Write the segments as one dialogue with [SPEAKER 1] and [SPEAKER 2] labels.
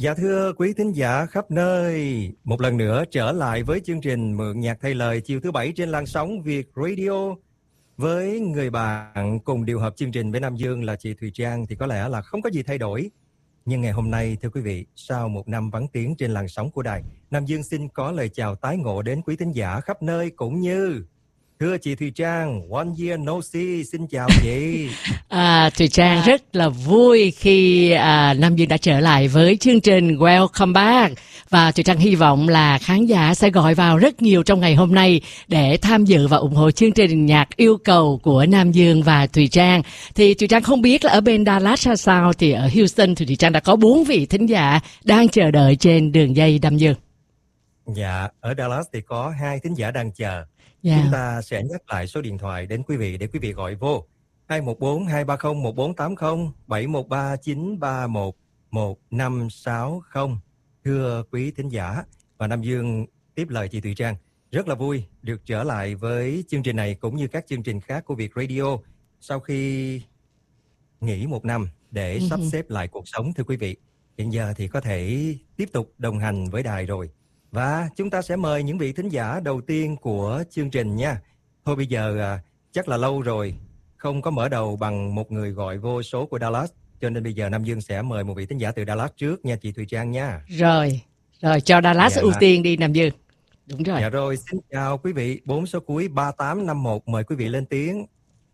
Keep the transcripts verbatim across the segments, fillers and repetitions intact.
[SPEAKER 1] Dạ thưa quý thính giả khắp nơi, một lần nữa trở lại với chương trình Mượn Nhạc Thay Lời chiều thứ bảy trên làn sóng Việt Radio. Với người bạn cùng điều hợp chương trình với Nam Dương là chị Thùy Trang thì có lẽ là không có gì thay đổi. Nhưng ngày hôm nay thưa quý vị, sau một năm vắng tiếng trên làn sóng của đài, Nam Dương xin có lời chào tái ngộ đến quý thính giả khắp nơi cũng như... Thưa chị Thùy Trang, one year no see, xin chào chị.
[SPEAKER 2] À, Thùy Trang rất là vui khi à, Nam Dương đã trở lại với chương trình Welcome Back. Và Thùy Trang hy vọng là khán giả sẽ gọi vào rất nhiều trong ngày hôm nay để tham dự và ủng hộ chương trình nhạc yêu cầu của Nam Dương và Thùy Trang. Thì Thùy Trang không biết là ở bên Dallas ra sao, thì ở Houston thì Thùy Trang đã có bốn vị thính giả đang chờ đợi trên đường dây Nam Dương.
[SPEAKER 1] Dạ, ở Dallas thì có hai thính giả đang chờ.
[SPEAKER 2] Yeah.
[SPEAKER 1] Chúng ta sẽ nhắc lại số điện thoại đến quý vị để quý vị gọi vô hai một bốn hai ba không một bốn tám không bảy một ba chín ba một một năm sáu không. Thưa quý thính giả, và Nam Dương tiếp lời chị Thùy Trang, rất là vui được trở lại với chương trình này cũng như các chương trình khác của Việt Radio sau khi nghỉ một năm để sắp xếp lại cuộc sống. Thưa quý vị, hiện giờ thì có thể tiếp tục đồng hành với đài rồi. Và chúng ta sẽ mời những vị thính giả đầu tiên của chương trình nha. Thôi bây giờ à, chắc là lâu rồi không có mở đầu bằng một người gọi vô số của Dallas, cho nên bây giờ Nam Dương sẽ mời một vị thính giả từ Dallas trước nha chị Thùy Trang nha.
[SPEAKER 2] Rồi, rồi cho Dallas
[SPEAKER 1] Dạ.
[SPEAKER 2] ưu tiên đi Nam Dương. Đúng rồi.
[SPEAKER 1] Dạ rồi, xin chào quý vị, bốn số cuối ba tám năm một, mời quý vị lên tiếng.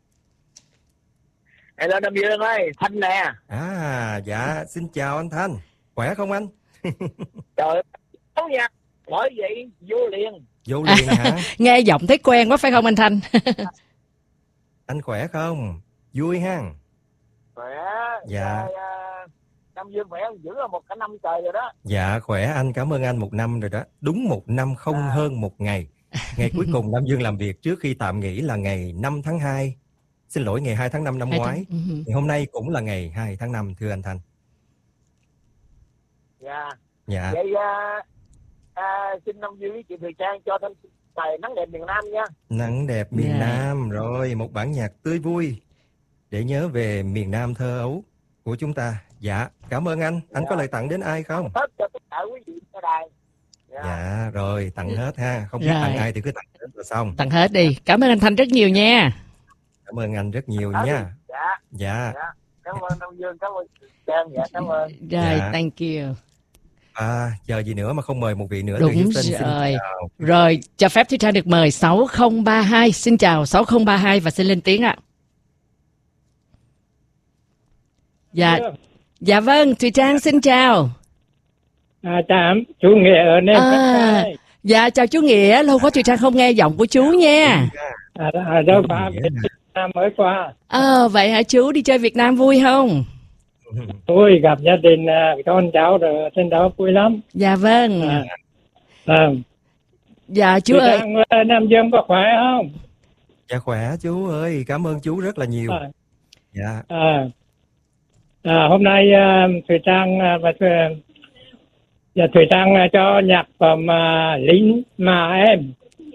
[SPEAKER 3] Hello Nam Dương ơi, Thanh nè.
[SPEAKER 1] À, dạ, xin chào anh Thanh, khỏe không anh?
[SPEAKER 3] Trời ơi, tốt nha, bởi vậy vô liền.
[SPEAKER 1] Vô liền hả?
[SPEAKER 2] Nghe giọng thấy quen quá phải không anh Thanh?
[SPEAKER 1] Anh khỏe không? Vui ha?
[SPEAKER 3] Khỏe.
[SPEAKER 1] Dạ.
[SPEAKER 3] Rồi, uh, Nam Dương khỏe dữ là một cả năm trời rồi đó.
[SPEAKER 1] Dạ khỏe anh, cảm ơn anh, một năm rồi đó. Đúng một năm không à. hơn một ngày. Ngày cuối cùng Nam Dương làm việc trước khi tạm nghỉ là ngày năm tháng hai. Xin lỗi, ngày hai tháng năm năm ngoái. Uh-huh. Ngày hôm nay cũng là ngày hai tháng năm, thưa anh Thanh.
[SPEAKER 3] Dạ.
[SPEAKER 1] Dạ.
[SPEAKER 3] Vậy uh, uh, xin Nam Dương với chị Thùy Trang cho thêm bài Nắng Đẹp Miền Nam nha.
[SPEAKER 1] Nắng Đẹp Miền
[SPEAKER 2] Yeah.
[SPEAKER 1] Nam, rồi một bản nhạc tươi vui để nhớ về miền Nam thơ ấu của chúng ta. Dạ, cảm ơn anh. Anh
[SPEAKER 3] Dạ.
[SPEAKER 1] có lời tặng đến ai không?
[SPEAKER 3] Hết cho tất cả quý vị ở đài.
[SPEAKER 1] Dạ. Dạ, rồi tặng hết ha. Không biết
[SPEAKER 2] Rồi.
[SPEAKER 1] tặng ai thì cứ tặng hết là xong.
[SPEAKER 2] Tặng hết đi. Cảm ơn anh Thanh rất nhiều nha.
[SPEAKER 1] Cảm ơn anh rất nhiều
[SPEAKER 3] Đó
[SPEAKER 1] nha.
[SPEAKER 3] đi. Dạ.
[SPEAKER 1] Dạ.
[SPEAKER 3] Dạ. Cảm ơn Nam Dương, cảm ơn Trang. Dạ, cảm ơn.
[SPEAKER 2] Rồi,
[SPEAKER 1] Dạ.
[SPEAKER 2] thank you.
[SPEAKER 1] À, chờ gì nữa mà không mời một vị nữa
[SPEAKER 2] Đúng
[SPEAKER 1] từ Houston. Xin
[SPEAKER 2] rồi.
[SPEAKER 1] chào.
[SPEAKER 2] Rồi, cho phép Thùy Trang được mời sáu không ba hai. Xin chào sáu không ba hai và xin lên tiếng ạ. Dạ. Dạ vâng, Thùy Trang xin chào.
[SPEAKER 4] À, chào chú Nghĩa ở nơi
[SPEAKER 2] À, dạ chào chú Nghĩa, lâu quá Thùy Trang không nghe giọng của chú nha.
[SPEAKER 4] à, à, đâu qua Việt Nam mới qua.
[SPEAKER 2] Ờ, vậy hả chú, đi chơi Việt Nam vui không?
[SPEAKER 4] Tôi gặp gia đình uh, con cháu rồi trên đó vui lắm.
[SPEAKER 2] Dạ vâng.
[SPEAKER 4] À, à.
[SPEAKER 2] Dạ chú
[SPEAKER 4] Chị
[SPEAKER 2] ơi.
[SPEAKER 4] Trang, uh, Nam Dương có khỏe không?
[SPEAKER 1] Dạ khỏe chú ơi, cảm ơn chú rất là nhiều.
[SPEAKER 4] À,
[SPEAKER 1] Dạ.
[SPEAKER 4] à, à, hôm nay uh, Thùy Trang uh, và Thùy, uh, Thùy Trang uh, cho nhạc phẩm uh, Lính Mà Em.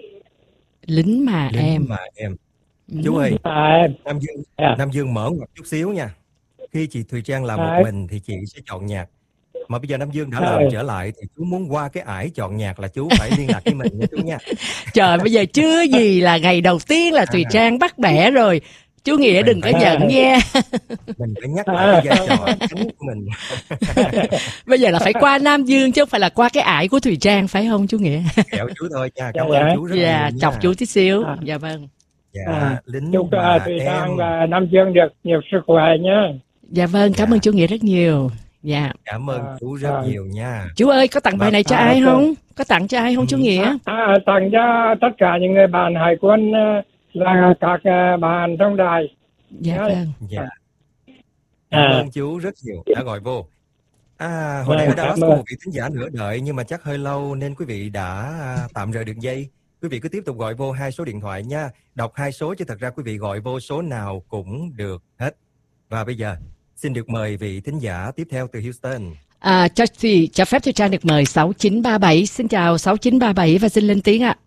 [SPEAKER 2] Lính mà
[SPEAKER 1] Lính
[SPEAKER 2] em.
[SPEAKER 1] mà em. Chú ơi,
[SPEAKER 4] À, em.
[SPEAKER 1] Nam Dương,
[SPEAKER 4] Yeah.
[SPEAKER 1] Nam Dương mở ngoặt chút xíu nha. Khi chị Thùy Trang làm
[SPEAKER 4] À,
[SPEAKER 1] một mình thì chị sẽ chọn nhạc. Mà bây giờ Nam Dương đã làm
[SPEAKER 4] à,
[SPEAKER 1] trở lại thì chú muốn qua cái ải chọn nhạc là chú phải liên lạc với mình nha chú nha.
[SPEAKER 2] Trời, bây giờ chưa gì là ngày đầu tiên là Thùy Trang bắt bẻ rồi. Chú Nghĩa
[SPEAKER 1] Mình
[SPEAKER 2] đừng có
[SPEAKER 1] phải-
[SPEAKER 2] giận nha.
[SPEAKER 1] Mình phải nhắc lại cái vai trò chính của mình.
[SPEAKER 2] Bây giờ là phải qua Nam Dương chứ không phải là qua cái ải của Thùy Trang phải không chú Nghĩa?
[SPEAKER 1] Kẹo chú thôi nha. Cảm
[SPEAKER 4] Dạ,
[SPEAKER 1] ơn
[SPEAKER 4] dạ.
[SPEAKER 1] chú rất là
[SPEAKER 2] Dạ,
[SPEAKER 1] nhiều
[SPEAKER 2] chọc
[SPEAKER 1] nha.
[SPEAKER 2] chú tí xíu.
[SPEAKER 4] À.
[SPEAKER 2] Dạ vâng.
[SPEAKER 1] Dạ,
[SPEAKER 4] À,
[SPEAKER 1] lính
[SPEAKER 4] chúc uh,
[SPEAKER 1] mà
[SPEAKER 4] Thùy
[SPEAKER 1] em.
[SPEAKER 4] Trang và Nam Dương được nhiều sức khỏe nhé.
[SPEAKER 2] Dạ vâng, cảm
[SPEAKER 1] Dạ.
[SPEAKER 2] ơn chú Nghĩa rất nhiều. Dạ.
[SPEAKER 1] Cảm ơn
[SPEAKER 4] À,
[SPEAKER 1] chú rất
[SPEAKER 4] à.
[SPEAKER 1] nhiều nha.
[SPEAKER 2] Chú ơi, có tặng bài này cho
[SPEAKER 4] À,
[SPEAKER 2] ai
[SPEAKER 4] ok.
[SPEAKER 2] không? Có tặng cho ai không chú Nghĩa?
[SPEAKER 4] À, à, tặng cho tất cả những người bạn hải quân uh, và các uh, bạn trong đài.
[SPEAKER 2] Dạ vâng.
[SPEAKER 1] Dạ. Cảm
[SPEAKER 4] À,
[SPEAKER 1] ơn chú rất nhiều đã gọi vô. À, hồi
[SPEAKER 4] Vâng,
[SPEAKER 1] nãy ở Dallas
[SPEAKER 4] cảm
[SPEAKER 1] có
[SPEAKER 4] ơn.
[SPEAKER 1] một vị thính giả nữa đợi nhưng mà chắc hơi lâu nên quý vị đã à, tạm rời đường dây. Quý vị cứ tiếp tục gọi vô hai số điện thoại nha. Đọc hai số chứ thật ra quý vị gọi vô số nào cũng được hết. Và bây giờ xin được mời vị thính giả tiếp theo từ Houston.
[SPEAKER 2] À, cho, thì, cho phép Thùy Trang được mời sáu chín ba bảy. Xin chào sáu chín ba bảy và xin lên tiếng ạ.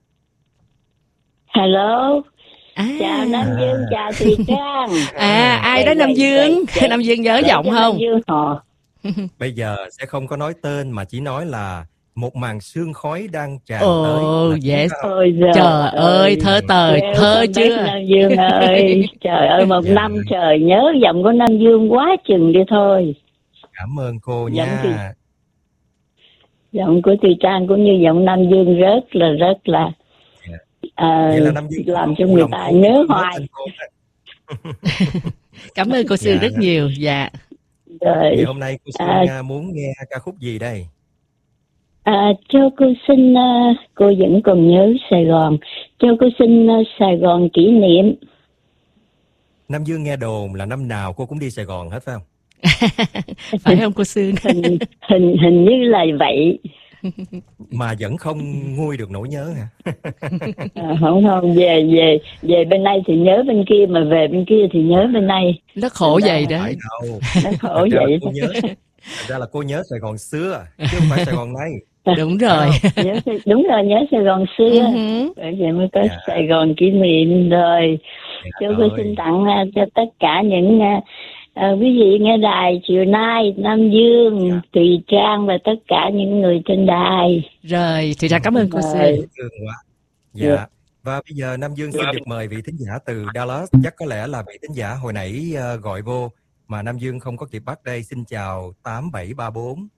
[SPEAKER 5] Hello,
[SPEAKER 2] À,
[SPEAKER 5] chào Nam Dương, chào Thùy Trang.
[SPEAKER 2] à ai đó Nam Dương? Nam Dương nhớ
[SPEAKER 5] Để
[SPEAKER 2] giọng
[SPEAKER 5] cho
[SPEAKER 2] không?
[SPEAKER 5] Nam Dương họ
[SPEAKER 1] Bây giờ sẽ không có nói tên mà chỉ nói là một màn sương khói đang tràn tới.
[SPEAKER 2] Ồ,
[SPEAKER 1] Là
[SPEAKER 2] yes.
[SPEAKER 1] đúng không?
[SPEAKER 5] Ôi giời
[SPEAKER 2] Trời ơi, thơ tời,
[SPEAKER 5] Kêu
[SPEAKER 2] thơ
[SPEAKER 5] con bé
[SPEAKER 2] chưa?
[SPEAKER 5] Nam Dương ơi, trời ơi một
[SPEAKER 1] Dạ.
[SPEAKER 5] năm trời nhớ giọng của Nam Dương quá chừng đi thôi.
[SPEAKER 1] Cảm ơn cô
[SPEAKER 5] Giọng thì-
[SPEAKER 1] nha.
[SPEAKER 5] Giọng của Thùy Trang cũng như giọng Nam Dương rất là rất là
[SPEAKER 1] Dạ.
[SPEAKER 5] à,
[SPEAKER 1] Vậy là Nam Dương
[SPEAKER 5] làm
[SPEAKER 1] không
[SPEAKER 5] cho
[SPEAKER 1] phụ
[SPEAKER 5] người
[SPEAKER 1] lòng
[SPEAKER 5] ta
[SPEAKER 1] cô,
[SPEAKER 5] nhớ
[SPEAKER 1] nhớ
[SPEAKER 5] hoài.
[SPEAKER 1] tên cô đó.
[SPEAKER 2] Cảm ơn cô Sương
[SPEAKER 1] Dạ.
[SPEAKER 2] rất nhiều. Dạ.
[SPEAKER 5] Rồi
[SPEAKER 1] Ngày hôm nay cô Sương
[SPEAKER 5] À.
[SPEAKER 1] à, muốn nghe ca khúc gì đây?
[SPEAKER 5] à, cho cô xin à, cô vẫn còn nhớ Sài Gòn, cho cô xin à, Sài Gòn kỷ niệm.
[SPEAKER 1] Nam Dương nghe đồn là năm nào cô cũng đi Sài Gòn hết phải không?
[SPEAKER 2] Phải không cô Sương?
[SPEAKER 5] hình hình hình như là vậy.
[SPEAKER 1] Mà vẫn không nguôi được nỗi nhớ hả?
[SPEAKER 5] À, không không về về về bên này thì nhớ bên kia, mà về bên kia thì nhớ bên này.
[SPEAKER 2] Nó khổ vậy đó.
[SPEAKER 1] Phải đâu.
[SPEAKER 5] Nó khổ
[SPEAKER 1] Thật ra là
[SPEAKER 5] vậy.
[SPEAKER 1] cô nhớ, thật ra là cô nhớ Sài Gòn xưa chứ không phải Sài Gòn nay.
[SPEAKER 2] Đúng rồi.
[SPEAKER 5] nhớ đúng rồi, nhớ Sài Gòn xưa.
[SPEAKER 2] Ừ hứ.
[SPEAKER 5] Bởi vậy mới có
[SPEAKER 1] Dạ.
[SPEAKER 5] Sài Gòn kỷ niệm rồi.
[SPEAKER 1] Dạ
[SPEAKER 5] Cho cô
[SPEAKER 1] rồi.
[SPEAKER 5] xin tặng à, cho tất cả những à, à, quý vị nghe đài chiều nay, Nam Dương,
[SPEAKER 1] Dạ.
[SPEAKER 5] Thùy Trang và tất cả những người trên đài.
[SPEAKER 2] Rồi, Thùy Trang cảm ơn cô
[SPEAKER 5] Rồi.
[SPEAKER 2] Sương.
[SPEAKER 1] Dễ thương quá. Dạ. Và bây giờ Nam Dương xin được mời vị thính giả từ Dallas. Chắc có lẽ là vị thính giả hồi nãy ờ, gọi vô mà Nam Dương không có kịp bắt đây. Xin chào tám bảy ba bốn.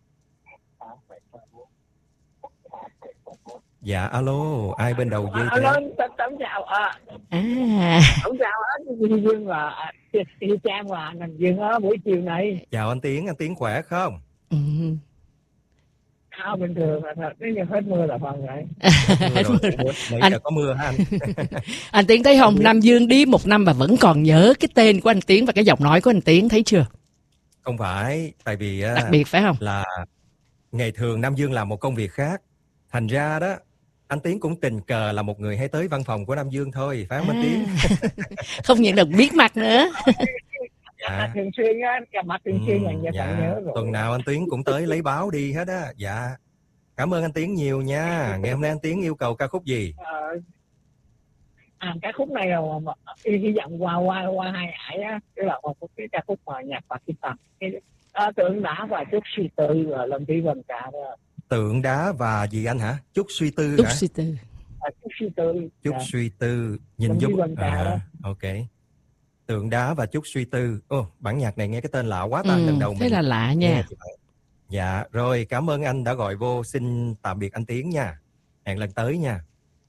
[SPEAKER 1] Dạ alo, ai bên đầu dây thế?
[SPEAKER 3] Alo, tấm tấm chào à,
[SPEAKER 2] À,
[SPEAKER 3] tấm chào hết Duy Dương và à, Duy Trang và Nam Dương ở buổi chiều này.
[SPEAKER 1] Chào anh Tiến, anh Tiến khỏe không?
[SPEAKER 2] ừ.
[SPEAKER 3] À, bình thường là thật, nếu như hết mưa là phần vậy.
[SPEAKER 2] Hết
[SPEAKER 1] Mưa
[SPEAKER 2] mưa
[SPEAKER 1] rồi.
[SPEAKER 2] rồi.
[SPEAKER 1] Nãy
[SPEAKER 2] Anh-
[SPEAKER 1] giờ có mưa hả anh?
[SPEAKER 2] Anh Tiến thấy không? Nam Dương đi một năm mà vẫn còn nhớ cái tên của anh Tiến và cái giọng nói của anh Tiến, thấy chưa?
[SPEAKER 1] Không phải, tại vì á,
[SPEAKER 2] Đặc biệt phải không?
[SPEAKER 1] là ngày thường Nam Dương làm một công việc khác. Thành ra đó, anh Tiến cũng tình cờ là một người hay tới văn phòng của Nam Dương thôi, phải không anh Tiến?
[SPEAKER 2] À, không những được biết mặt nữa.
[SPEAKER 3] À, thường xuyên á, gặp mặt thường xuyên là người ta
[SPEAKER 1] dạ.
[SPEAKER 3] nhớ rồi.
[SPEAKER 1] Tuần nào anh Tiến cũng tới lấy báo đi hết á. Dạ. Cảm ơn anh Tiến nhiều nha. Ngày hôm nay anh Tiến yêu cầu ca khúc gì?
[SPEAKER 3] Ờ, à, cái khúc này là mà, y hy vọng qua qua qua hai ải á, tức là một cái ca khúc mà nhạc Pakistan, cái à, tượng đá và chút suy tư và lần đi vần cả đó.
[SPEAKER 1] Tượng đá và gì anh hả? Chút suy tư
[SPEAKER 2] Túc
[SPEAKER 1] hả?
[SPEAKER 2] suy tư.
[SPEAKER 3] À, chút suy tư.
[SPEAKER 1] Chút
[SPEAKER 3] Dạ.
[SPEAKER 1] suy tư. Nhìn
[SPEAKER 3] Lần
[SPEAKER 1] giúp.
[SPEAKER 3] đi vần cả đó.
[SPEAKER 1] À, ok. Tượng đá và chút suy tư. Ồ, bản nhạc này nghe cái tên lạ quá ta.
[SPEAKER 2] Ừ,
[SPEAKER 1] Lần đầu
[SPEAKER 2] thế
[SPEAKER 1] mình
[SPEAKER 2] là lạ
[SPEAKER 1] nghe
[SPEAKER 2] nha.
[SPEAKER 1] thì vậy. Dạ, rồi cảm ơn anh đã gọi vô. Xin tạm biệt anh Tiến nha. Hẹn lần tới nha.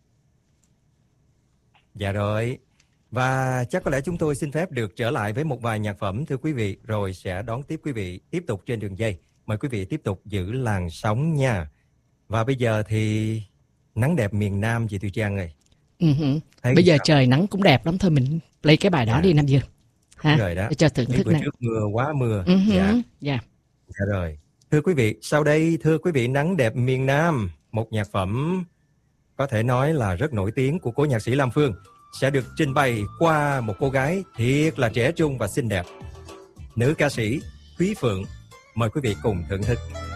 [SPEAKER 1] Dạ rồi. Và chắc có lẽ chúng tôi xin phép được trở lại với một vài nhạc phẩm thưa quý vị, rồi sẽ đón tiếp quý vị tiếp tục trên đường dây. Mời quý vị tiếp tục giữ làn sóng nha. Và bây giờ thì nắng đẹp miền Nam chị Thùy Trang ơi.
[SPEAKER 2] Ừ hử.
[SPEAKER 1] Thấy
[SPEAKER 2] Bây giờ
[SPEAKER 1] sao?
[SPEAKER 2] trời nắng cũng đẹp lắm thôi, mình play cái bài đó
[SPEAKER 1] Dạ.
[SPEAKER 2] đi Nam Dương. Hả?
[SPEAKER 1] Rồi đó.
[SPEAKER 2] Để cho thưởng
[SPEAKER 1] Mấy
[SPEAKER 2] thức
[SPEAKER 1] bữa
[SPEAKER 2] nè.
[SPEAKER 1] trước mưa quá mưa.
[SPEAKER 2] Ừ hử.
[SPEAKER 1] Dạ.
[SPEAKER 2] Dạ.
[SPEAKER 1] Dạ rồi. Thưa quý vị, sau đây thưa quý vị nắng đẹp miền Nam, một nhạc phẩm có thể nói là rất nổi tiếng của cố nhạc sĩ Lam Phương sẽ được trình bày qua một cô gái thiệt là trẻ trung và xinh đẹp. Nữ ca sĩ Thúy Phượng. Mời quý vị cùng thưởng thức.